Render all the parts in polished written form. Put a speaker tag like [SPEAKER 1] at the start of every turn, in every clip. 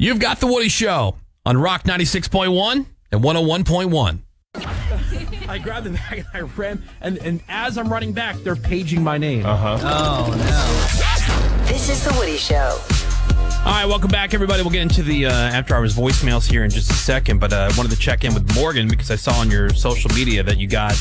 [SPEAKER 1] You've got The Woody Show on Rock 96.1 and 101.1.
[SPEAKER 2] I grabbed the bag and I ran, and as I'm running back, they're paging my name.
[SPEAKER 3] Oh, no.
[SPEAKER 4] This is The Woody Show.
[SPEAKER 1] All right, welcome back, everybody. We'll get into the after hours voicemails here in just a second, but I wanted to check in with Morgan because I saw on your social media that you got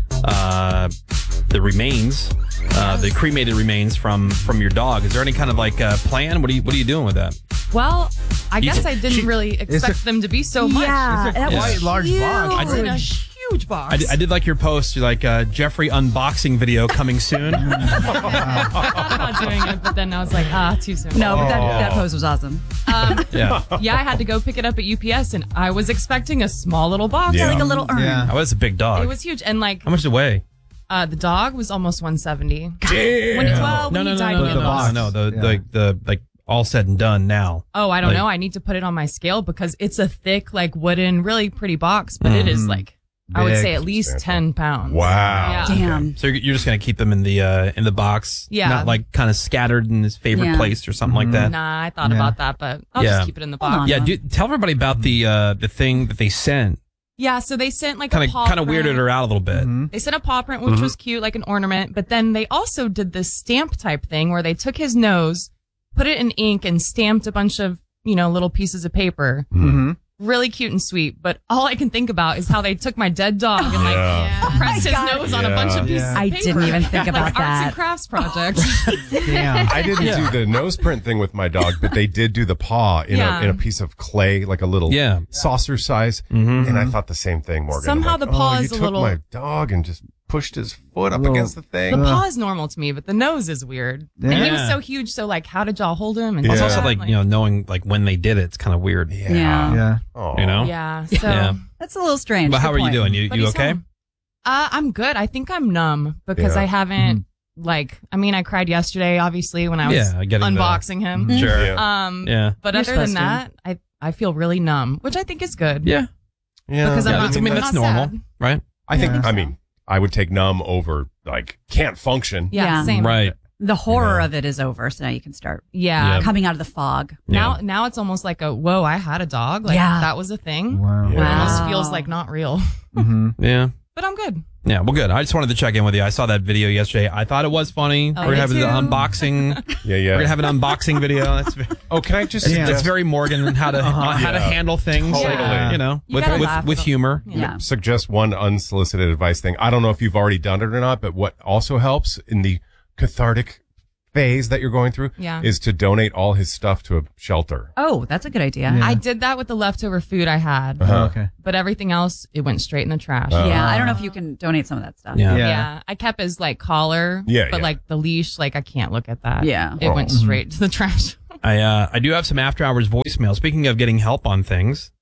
[SPEAKER 1] the remains, the cremated remains from your dog. Is there any kind of plan? What are you doing with that?
[SPEAKER 5] Well, I guess I didn't really expect them to be so much.
[SPEAKER 3] Yeah,
[SPEAKER 5] It's a
[SPEAKER 3] that was
[SPEAKER 5] quite
[SPEAKER 3] large box.
[SPEAKER 5] It's in a huge box.
[SPEAKER 1] I did like your post. You're like Jeffrey unboxing video coming soon.
[SPEAKER 5] I thought about doing it, but then I was like, too soon.
[SPEAKER 3] No, but that post was awesome.
[SPEAKER 1] Yeah.
[SPEAKER 5] Yeah, I had to go pick it up at UPS, and I was expecting a small little box.
[SPEAKER 3] Like a little urn.
[SPEAKER 1] Yeah. Oh, that's a big dog.
[SPEAKER 5] It was huge. And
[SPEAKER 1] How much did it weigh?
[SPEAKER 5] the dog was almost 170.
[SPEAKER 1] Damn.
[SPEAKER 5] When he died, he almost-
[SPEAKER 1] No. The all said and done now.
[SPEAKER 5] Oh, I don't know. I need to put it on my scale because it's a thick, wooden, really pretty box, but it is I would say at least 10 pounds.
[SPEAKER 1] Wow.
[SPEAKER 5] Yeah.
[SPEAKER 3] Damn.
[SPEAKER 1] So you're just gonna keep them in the box,
[SPEAKER 5] Yeah.
[SPEAKER 1] not kind of scattered in his favorite place or something like that.
[SPEAKER 5] Nah, I thought about that, but I'll just keep it in the box.
[SPEAKER 3] on.
[SPEAKER 1] Yeah, tell everybody about the thing that they sent.
[SPEAKER 5] Yeah, so they sent a
[SPEAKER 1] Kind
[SPEAKER 5] paw
[SPEAKER 1] of
[SPEAKER 5] print.
[SPEAKER 1] weirded her out a little bit.
[SPEAKER 5] They sent a paw print, which was cute, like an ornament, but then they also did this stamp type thing where they took his nose, put it in ink, and stamped a bunch of, little pieces of paper.
[SPEAKER 1] Mm-hmm.
[SPEAKER 5] Really cute and sweet, but all I can think about is how they took my dead dog and pressed his nose on a bunch of pieces of
[SPEAKER 3] I
[SPEAKER 5] paper.
[SPEAKER 3] didn't even think about
[SPEAKER 5] Arts
[SPEAKER 3] that.
[SPEAKER 5] and crafts project.
[SPEAKER 3] Damn.
[SPEAKER 6] I didn't do the nose print thing with my dog, but they did do the paw in a piece of clay, like a little saucer size. And I thought the same thing, Morgan.
[SPEAKER 5] Somehow the paw
[SPEAKER 6] you
[SPEAKER 5] is a
[SPEAKER 6] took
[SPEAKER 5] little.
[SPEAKER 6] my dog and just pushed his foot up against the thing.
[SPEAKER 5] The paw is normal to me, but the nose is weird. And he was
[SPEAKER 1] Yeah.
[SPEAKER 5] so huge, so how did y'all hold him? And
[SPEAKER 1] It's
[SPEAKER 6] Yeah.
[SPEAKER 1] also knowing when they did it, it's kind of weird.
[SPEAKER 3] Yeah.
[SPEAKER 6] Oh.
[SPEAKER 1] You know?
[SPEAKER 5] Yeah, so.
[SPEAKER 1] Yeah.
[SPEAKER 3] That's a little strange.
[SPEAKER 1] But how
[SPEAKER 3] Good
[SPEAKER 1] are you
[SPEAKER 3] point.
[SPEAKER 1] doing? You
[SPEAKER 5] But he's
[SPEAKER 1] okay?
[SPEAKER 5] home. I'm good. I think I'm numb because
[SPEAKER 6] Yeah.
[SPEAKER 5] I haven't I cried yesterday, obviously, when I was
[SPEAKER 1] getting
[SPEAKER 5] unboxing him.
[SPEAKER 1] Sure.
[SPEAKER 6] Yeah.
[SPEAKER 1] Yeah.
[SPEAKER 5] But
[SPEAKER 3] You're
[SPEAKER 5] other than
[SPEAKER 3] supposed
[SPEAKER 5] that, I feel really numb, which I think is good.
[SPEAKER 1] Yeah.
[SPEAKER 6] Yeah.
[SPEAKER 5] Because I'm not,
[SPEAKER 1] that's
[SPEAKER 5] not
[SPEAKER 1] normal,
[SPEAKER 5] sad.
[SPEAKER 1] right?
[SPEAKER 6] I think, I would take numb over, can't function.
[SPEAKER 5] Yeah,
[SPEAKER 3] Yeah.
[SPEAKER 5] same.
[SPEAKER 1] Right.
[SPEAKER 3] The horror of it is over, so now you can start
[SPEAKER 5] Yeah.
[SPEAKER 3] coming out of the fog.
[SPEAKER 5] Now it's almost like whoa, I had a dog. That was a thing.
[SPEAKER 7] Wow.
[SPEAKER 5] It
[SPEAKER 6] Yeah.
[SPEAKER 5] almost feels like not real.
[SPEAKER 1] Yeah.
[SPEAKER 5] But I'm good.
[SPEAKER 1] Yeah, well, good. I just wanted to check in with you. I saw that video yesterday. I thought it was funny.
[SPEAKER 5] Oh,
[SPEAKER 1] We're
[SPEAKER 5] me
[SPEAKER 1] having the
[SPEAKER 5] too.
[SPEAKER 1] unboxing.
[SPEAKER 6] Yeah.
[SPEAKER 1] We're gonna have an unboxing video. That's
[SPEAKER 6] Can I just
[SPEAKER 1] that's
[SPEAKER 6] suggest,
[SPEAKER 1] very Morgan and how to handle things.
[SPEAKER 6] Totally.
[SPEAKER 1] You know,
[SPEAKER 5] You gotta laugh
[SPEAKER 1] with
[SPEAKER 5] with
[SPEAKER 1] humor.
[SPEAKER 3] Yeah.
[SPEAKER 6] suggest one unsolicited advice thing? I don't know if you've already done it or not, but what also helps in the cathartic phase that you're going through is to donate all his stuff to a shelter.
[SPEAKER 3] Oh, that's a good idea.
[SPEAKER 5] I did that with the leftover food I had,
[SPEAKER 7] Okay.
[SPEAKER 5] but everything else, it went straight in the trash.
[SPEAKER 3] Yeah, I don't know if you can donate some of that stuff.
[SPEAKER 1] Yeah.
[SPEAKER 5] Yeah. I kept his collar,
[SPEAKER 6] Yeah,
[SPEAKER 5] but
[SPEAKER 6] yeah.
[SPEAKER 5] the leash, I can't look at that.
[SPEAKER 3] Yeah.
[SPEAKER 5] It went straight to the trash.
[SPEAKER 1] I do have some after hours voicemail. Speaking of getting help on things,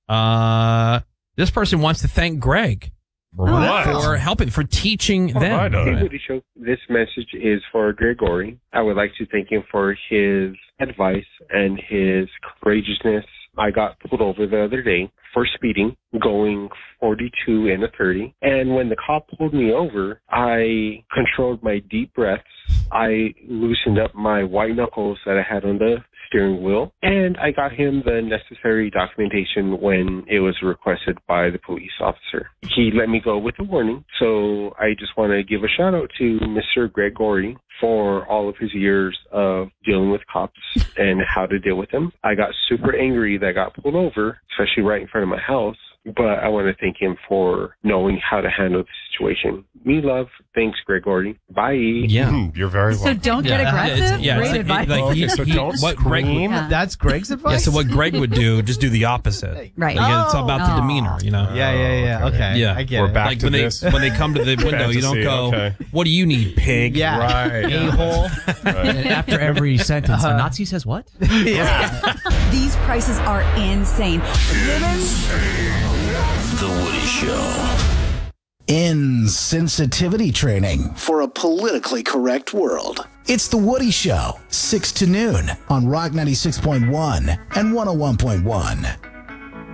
[SPEAKER 1] this person wants to thank Greg for helping, for teaching them.
[SPEAKER 8] Hey, Woody Show. This message is for Gregory. I would like to thank him for his advice and his courageousness. I got pulled over the other day for speeding, going 42 and a 30. And when the cop pulled me over, I controlled my deep breaths. I loosened up my white knuckles that I had on the steering wheel, and I got him the necessary documentation when it was requested by the police officer. He let me go with a warning, so I just want to give a shout out to Mr. Gregory for all of his years of dealing with cops and how to deal with them. I got super angry that I got pulled over, especially right in front of my house, but I want to thank him for knowing how to handle the situation. Me love. Thanks, Gregory. Bye.
[SPEAKER 1] Yeah.
[SPEAKER 6] You're very
[SPEAKER 3] So
[SPEAKER 6] welcome.
[SPEAKER 3] don't get aggressive. Great advice.
[SPEAKER 6] So don't scream.
[SPEAKER 7] That's Greg's advice?
[SPEAKER 1] Yeah, so what Greg would do, just do the opposite.
[SPEAKER 3] Right.
[SPEAKER 1] Like, it's all about the
[SPEAKER 3] Oh.
[SPEAKER 1] demeanor, you know?
[SPEAKER 7] Yeah. Okay.
[SPEAKER 1] Yeah.
[SPEAKER 7] I get
[SPEAKER 6] We're
[SPEAKER 7] it.
[SPEAKER 6] back
[SPEAKER 1] Like
[SPEAKER 6] to
[SPEAKER 1] when
[SPEAKER 6] this.
[SPEAKER 1] when they come to the window, you don't
[SPEAKER 6] Fantasy,
[SPEAKER 1] go,
[SPEAKER 6] okay.
[SPEAKER 1] "What do you need, pig?"
[SPEAKER 7] Yeah.
[SPEAKER 6] Right.
[SPEAKER 7] A-hole.
[SPEAKER 9] And after every sentence, a Nazi says what?
[SPEAKER 7] Yeah.
[SPEAKER 10] These prices are insane.
[SPEAKER 11] The Woody Show. Insensitivity training for a politically correct world. It's The Woody Show, 6 to noon on Rock 96.1 and 101.1.